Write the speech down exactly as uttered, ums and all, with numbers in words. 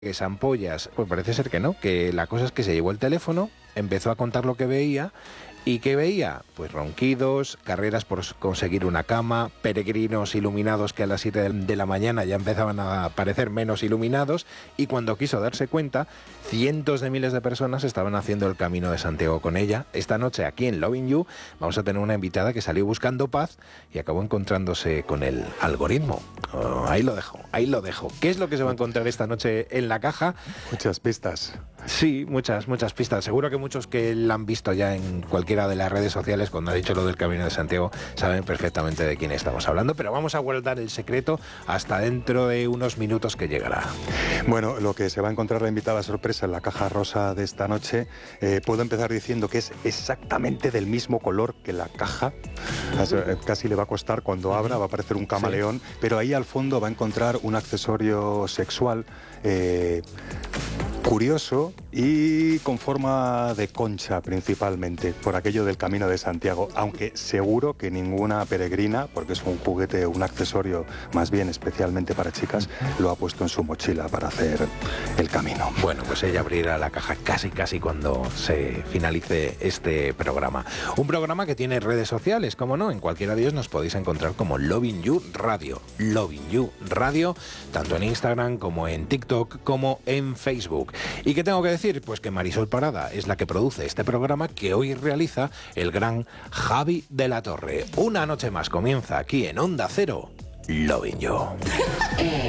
que es ampollas, pues parece ser que no, que la cosa es que se llevó el teléfono, empezó a contar lo que veía. ¿Y qué veía? Pues ronquidos, carreras por conseguir una cama, peregrinos iluminados que a las siete de la mañana ya empezaban a parecer menos iluminados, y cuando quiso darse cuenta, cientos de miles de personas estaban haciendo el Camino de Santiago con ella. Esta noche aquí en Loving You vamos a tener una invitada que salió buscando paz y acabó encontrándose con el algoritmo. Oh, ahí lo dejo, ahí lo dejo. ¿Qué es lo que se va a encontrar esta noche en la caja? Muchas pistas. Sí, muchas, muchas pistas. Seguro que muchos que la han visto ya en cualquiera de las redes sociales, cuando ha dicho lo del Camino de Santiago, saben perfectamente de quién estamos hablando, pero vamos a guardar el secreto hasta dentro de unos minutos que llegará. Bueno, lo que se va a encontrar la invitada sorpresa en la caja rosa de esta noche, eh, puedo empezar diciendo que es exactamente del mismo color que la caja. Casi le va a costar cuando abra, va a aparecer un camaleón, sí. Pero ahí al fondo va a encontrar un accesorio sexual eh, curioso y con forma de concha principalmente, por aquello del Camino de Santiago, aunque seguro que ninguna peregrina, porque es un juguete, un accesorio más bien especialmente para chicas, lo ha puesto en su mochila para hacer el camino. Bueno, pues ella abrirá la caja casi casi cuando se finalice este programa. Un programa que tiene redes sociales, como no, en cualquiera de ellos nos podéis encontrar como Loving You Radio. Loving You Radio, tanto en Instagram como en TikTok como en Facebook. ¿Y qué tengo que decir? Pues que Marisol Parada es la que produce este programa que hoy realiza el gran Javi de la Torre. Una noche más comienza aquí en Onda Cero, Loving You.